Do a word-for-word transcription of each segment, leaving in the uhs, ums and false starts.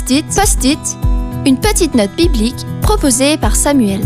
Post-it, Post-it, une petite note biblique proposée par Samuel.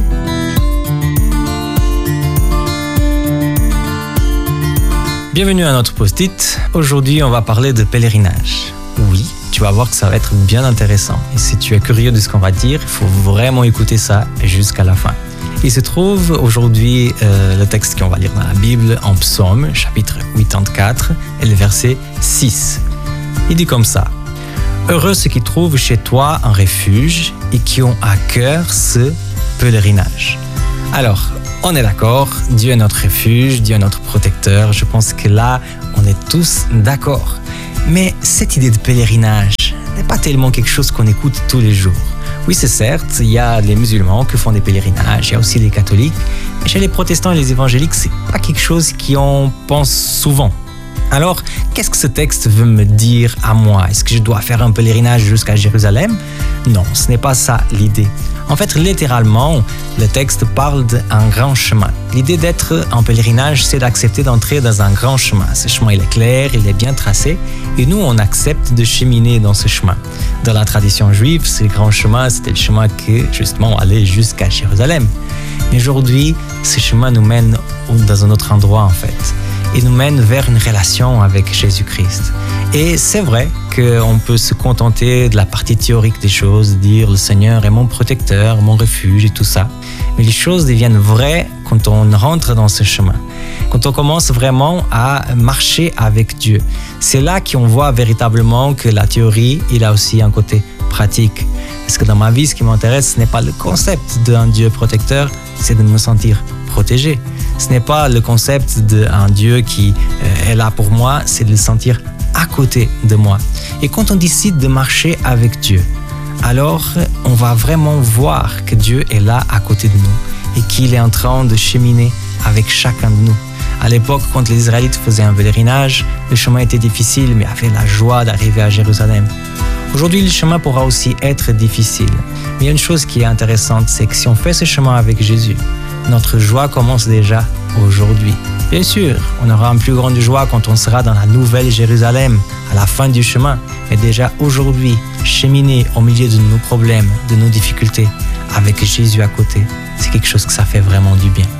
Bienvenue à notre Post-it. Aujourd'hui, on va parler de pèlerinage. Oui, tu vas voir que ça va être bien intéressant. Et si tu es curieux de ce qu'on va dire, il faut vraiment écouter ça jusqu'à la fin. Il se trouve aujourd'hui euh, le texte qu'on va lire dans la Bible en Psaume, chapitre quatre-vingt-quatorze, et le verset six. Il dit comme ça: Heureux ceux qui trouvent chez toi un refuge et qui ont à cœur ce pèlerinage. Alors, on est d'accord, Dieu est notre refuge, Dieu est notre protecteur. Je pense que là, on est tous d'accord. Mais cette idée de pèlerinage n'est pas tellement quelque chose qu'on écoute tous les jours. Oui, c'est certes, il y a les musulmans qui font des pèlerinages, il y a aussi les catholiques. Mais chez les protestants et les évangéliques, c'est pas quelque chose qu'on pense souvent. Alors, qu'est-ce que ce texte veut me dire à moi? Est-ce que je dois faire un pèlerinage jusqu'à Jérusalem? Non, ce n'est pas ça l'idée. En fait, littéralement, le texte parle d'un grand chemin. L'idée d'être en pèlerinage, c'est d'accepter d'entrer dans un grand chemin. Ce chemin, il est clair, il est bien tracé, et nous, on accepte de cheminer dans ce chemin. Dans la tradition juive, ce grand chemin, c'était le chemin qui, justement, allait jusqu'à Jérusalem. Mais aujourd'hui, ce chemin nous mène dans un autre endroit, en fait. Il nous mène vers une relation avec Jésus-Christ. Et c'est vrai qu'on peut se contenter de la partie théorique des choses, dire le Seigneur est mon protecteur, mon refuge et tout ça. Mais les choses deviennent vraies quand on rentre dans ce chemin, quand on commence vraiment à marcher avec Dieu. C'est là qu'on voit véritablement que la théorie, il a aussi un côté pratique. Parce que dans ma vie, ce qui m'intéresse, ce n'est pas le concept d'un Dieu protecteur, c'est de me sentir protégé. Ce n'est pas le concept d'un Dieu qui est là pour moi, c'est de le sentir à côté de moi. Et quand on décide de marcher avec Dieu, alors on va vraiment voir que Dieu est là à côté de nous et qu'il est en train de cheminer avec chacun de nous. À l'époque, quand les Israélites faisaient un pèlerinage, le chemin était difficile, mais avaient la joie d'arriver à Jérusalem. Aujourd'hui, le chemin pourra aussi être difficile. Mais il y a une chose qui est intéressante, c'est que si on fait ce chemin avec Jésus, notre joie commence déjà aujourd'hui. Bien sûr, on aura une plus grande joie quand on sera dans la nouvelle Jérusalem, à la fin du chemin. Mais déjà aujourd'hui, cheminer au milieu de nos problèmes, de nos difficultés, avec Jésus à côté, c'est quelque chose que ça fait vraiment du bien.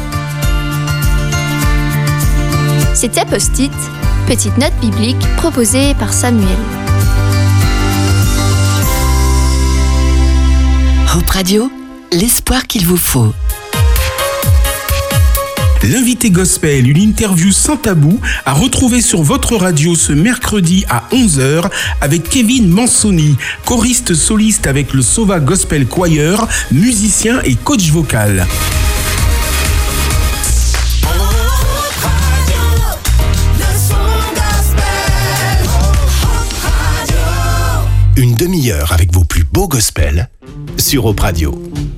C'était Post-it, petite note biblique proposée par Samuel. Hope Radio, l'espoir qu'il vous faut. L'invité gospel, une interview sans tabou, à retrouver sur votre radio ce mercredi à onze heures avec Kevin Mansoni, choriste soliste avec le Sova Gospel Choir, musicien et coach vocal. Une demi-heure avec vos plus beaux gospels sur Hope Radio.